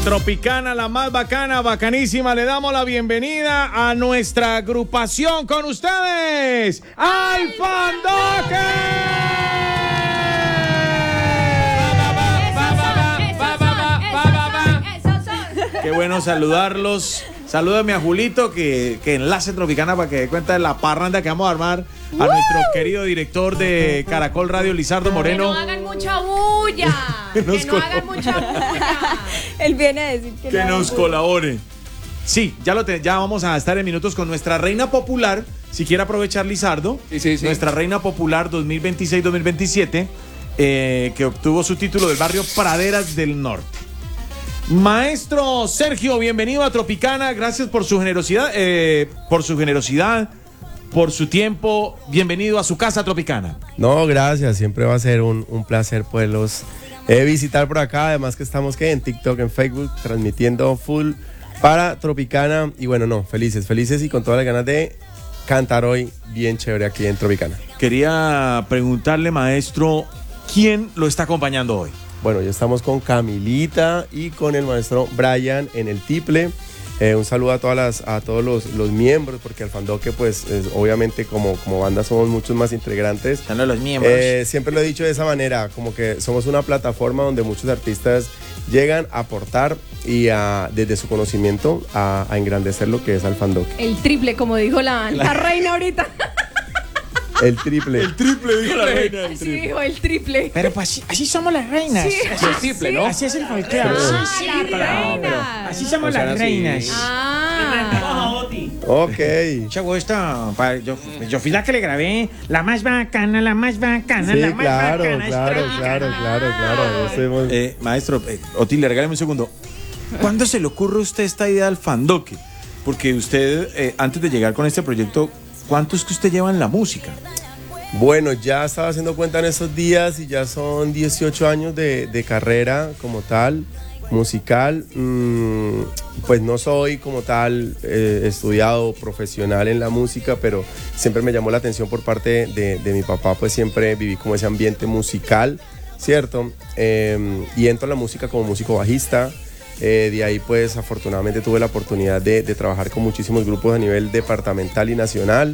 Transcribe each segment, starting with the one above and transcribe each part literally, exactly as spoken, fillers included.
Tropicana, la más bacana, bacanísima. Le damos la bienvenida a nuestra agrupación con ustedes, Al Fandoque. Qué bueno saludarlos. Salúdame a Julito, que, que enlace Tropicana para que dé cuenta de la parranda que vamos a armar. A nuestro querido director de Caracol Radio, Lizardo Moreno. Que no hagan mucha bulla. Que, que no hagan mucha bulla. Él viene a decir que, que no nos colabore. Sí, ya, lo te, ya vamos a estar en minutos con nuestra reina popular. Si quiere aprovechar, Lizardo. Sí, sí, sí. Nuestra reina popular dos mil veintiséis dos mil veintisiete, eh, que obtuvo su título del barrio Praderas del Norte. Maestro Sergio, bienvenido a Tropicana. Gracias por su generosidad, eh, por su generosidad, por su tiempo. Bienvenido a su casa Tropicana. No, gracias. Siempre va a ser un, un placer poderlos eh, visitar por acá. Además que estamos ¿qué? en TikTok, en Facebook, transmitiendo full para Tropicana. Y bueno, no, felices, felices y con todas las ganas de cantar hoy bien chévere aquí en Tropicana. Quería preguntarle, maestro, ¿quién lo está acompañando hoy? Bueno, ya estamos con Camilita y con el maestro Brian en el tiple. Eh, un saludo a, todas las, a todos los, los miembros, porque Al Fandoque, pues, es, obviamente, como, como banda somos muchos más integrantes. Están los miembros. Eh, siempre lo he dicho de esa manera, como que somos una plataforma donde muchos artistas llegan a aportar y a, desde su conocimiento a, a engrandecer lo que es Al Fandoque. El triple, como dijo la, la reina ahorita. El triple. El triple, dijo la reina. El Sí, triple. dijo el triple. Pero pues así, así somos las reinas. Sí. Así es triple, sí, ¿no? Así es el folclore. Ah, Sí, sí, las pero- reinas. Así somos O sea, las así. reinas. Ah. Ok. Chavo, esto, pa- yo, yo fui la que le grabé. La más bacana, la más bacana, Sí, la más claro, bacana. es claro, Tropicana. claro, claro, claro. Eso hemos- Eh, maestro, eh, Otilio, regáleme un segundo. ¿Cuándo se le ocurre a usted esta idea del Fandoque? Porque usted, eh, antes de llegar con este proyecto, ¿cuánto es que usted lleva en la música? Bueno, ya estaba haciendo cuenta en esos días y ya son dieciocho años de, de carrera como tal, musical. Mm, pues no soy como tal eh, estudiado profesional en la música, pero siempre me llamó la atención por parte de, de mi papá, pues siempre viví como ese ambiente musical, ¿cierto? Eh, y entro a la música como músico bajista. Eh, de ahí pues afortunadamente tuve la oportunidad de, de trabajar con muchísimos grupos a nivel departamental y nacional.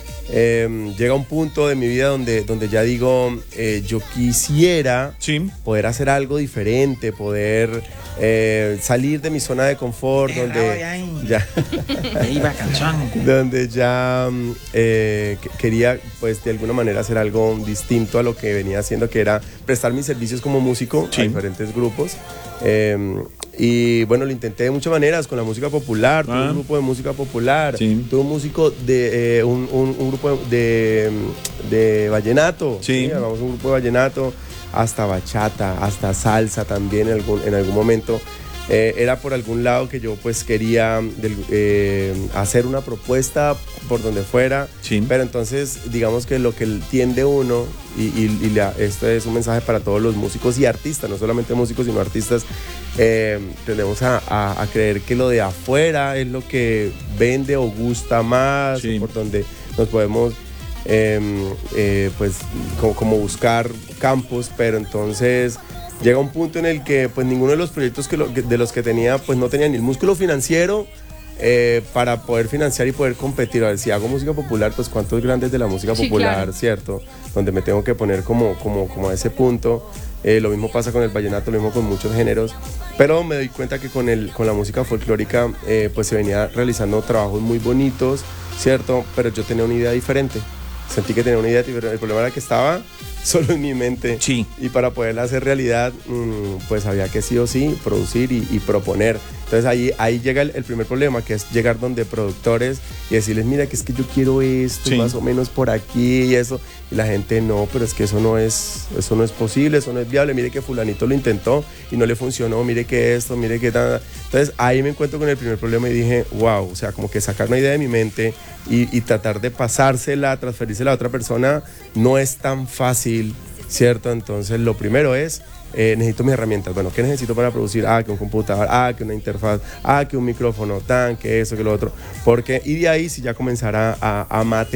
Eh, llega un punto de mi vida donde, donde ya digo, eh, yo quisiera Sí. poder hacer algo diferente, poder eh, salir de mi zona de confort, Eh, donde bravo, ya ahí. ya, Ahí va canción. donde ya mm, eh, que- quería pues de alguna manera hacer algo distinto a lo que venía haciendo, que era prestar mis servicios como músico Sí. a diferentes grupos. Eh, y bueno, lo intenté de muchas maneras con la música popular, tuve Ah. un grupo de música popular, Sí. tuve un músico de eh, un, un- un grupo de, de vallenato, Sí. llamamos un grupo de vallenato, hasta bachata, hasta salsa también en algún, en algún momento. Eh, era por algún lado que yo pues quería del- eh, hacer una propuesta por donde fuera, Sí. pero entonces digamos que lo que tiende uno, y, y- y la- esto es un mensaje para todos los músicos y artistas, no solamente músicos sino artistas, eh, tendemos a, a- a creer que lo de afuera es lo que vende o gusta más, Sí. o por donde nos podemos eh, eh, pues como, como buscar campos, pero entonces llega un punto en el que pues ninguno de los proyectos que lo- que- de los que tenía pues no tenía ni el músculo financiero eh, para poder financiar y poder competir. A ver, si hago música popular, pues cuántos grandes de la música Sí, popular, claro. ¿cierto? Donde me tengo que poner como, como, como a ese punto. Eh, lo mismo pasa con el vallenato, lo mismo con muchos géneros, pero me doy cuenta que con, el, con la música folclórica eh, pues se venía realizando trabajos muy bonitos, ¿cierto? Pero yo tenía una idea diferente. Sentí que tenía una idea diferente. El problema era que estaba solo en mi mente. Sí. Y para poderla hacer realidad, mmm, pues había que sí o sí producir y, y proponer. Entonces ahí, ahí llega el, el primer problema, que es llegar donde productores y decirles, mira, que es que yo quiero esto, Sí. más o menos por aquí y eso. Y la gente, no, pero es que eso no es, eso no es posible, eso no es viable. Mire que fulanito lo intentó y no le funcionó, mire que esto, mire que nada. Entonces ahí me encuentro con el primer problema y dije, wow, o sea, como que sacar una idea de mi mente y, y tratar de pasársela, transferírsela a otra persona, no es tan fácil, ¿cierto? Entonces lo primero es, eh, necesito mis herramientas. Bueno, ¿qué necesito para producir? Ah, que un computador, ah, que una interfaz, ah, que un micrófono, tan, que eso, que lo otro. Porque, y de ahí si ya comenzara a, a, a